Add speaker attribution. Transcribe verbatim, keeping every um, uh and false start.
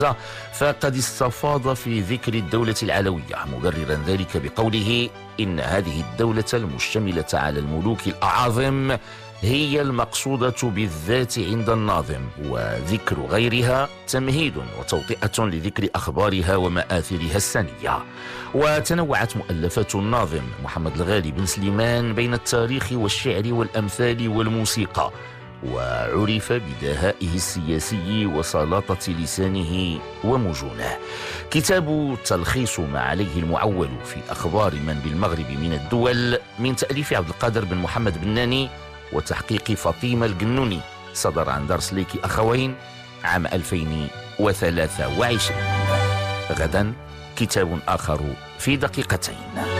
Speaker 1: فقد استفاض في ذكر الدولة العلوية، مبررا ذلك بقوله إن هذه الدولة المشتملة على الملوك الأعاظم هي المقصودة بالذات عند الناظم، وذكر غيرها تمهيد وتوطئة لذكر أخبارها ومآثرها السنية. وتنوعت مؤلفات الناظم محمد الغالي بن سليمان بين التاريخ والشعر والأمثال والموسيقى، وعرف بدهائه السياسي وسلاطة لسانه ومجونه. كتاب تلخيص ما عليه المعول في أخبار من بالمغرب من الدول من تأليف عبد القادر بن محمد بن ناني وتحقيق فاطمة القنوني صدر عن دار سليكي أخوين عام ألفين وثلاثة وعشرين. غدا كتاب آخر في دقيقتين.